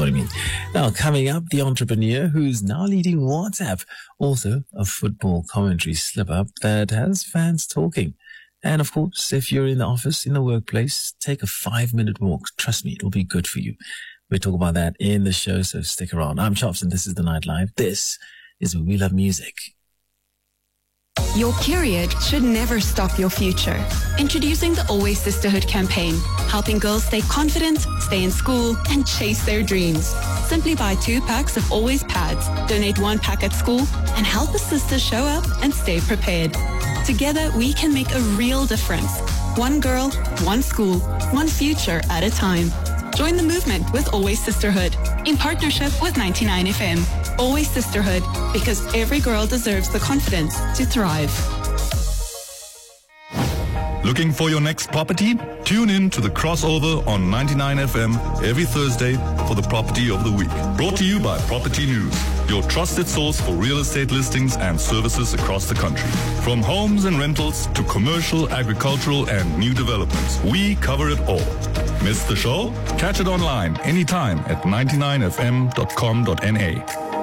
what I mean. Now, coming up, the entrepreneur who's now leading WhatsApp. Also, a football commentary slip-up that has fans talking. And of course, if you're in the office, in the workplace, take a 5-minute walk. Trust me, it'll be good for you. We'll talk about that in the show, so stick around. I'm Chops and this is The Night Live. This is where we love music. Your period should never stop your future. Introducing the Always Sisterhood campaign, helping girls stay confident, stay in school, and chase their dreams. Simply buy 2 packs of Always pads, donate 1 pack at school, and help a sister show up and stay prepared. Together, we can make a real difference. 1 girl, 1 school, 1 future at a time. Join the movement with Always Sisterhood in partnership with 99FM. Always Sisterhood, because every girl deserves the confidence to thrive. Looking for your next property? Tune in to The Crossover on 99FM every Thursday for the Property of the Week. Brought to you by Property News, your trusted source for real estate listings and services across the country. From homes and rentals to commercial, agricultural, and new developments, we cover it all. Missed the show? Catch it online anytime at 99fm.com.na.